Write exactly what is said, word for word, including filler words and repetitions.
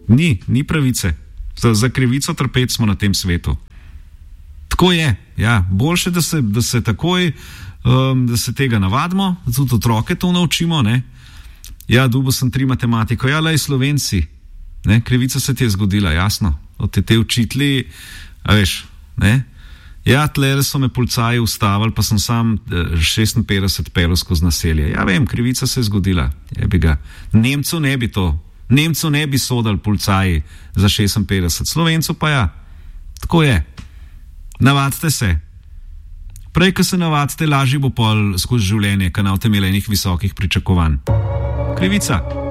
Ni, ni pravice. Za, za krivico trpeti smo na tem svetu. Tako je, ja, boljše, da se, da se takoj, um, da se tega navadimo, da tudi otroke to naučimo, ne. Ja, dubo sem tri matematiko, ja, lej Slovenci, ne, krivica se ti je zgodila, jasno, od te te učitelji, a veš, ne. Ja, tlele so me policaji ustavili, pa sem sam šestinpetdeset pelil skozi naselje. Ja, vem, krivica se je zgodila, jebi ga. Nemcu ne bi to, Nemcu ne bi sodali policaji za šestinpetdeset, Slovencu pa ja, tako je. Navadite se. Prej, ko se navadite, lažje bo pol skozi življenje, ko ne boste imeli enih visokih pričakovanj. Krivica.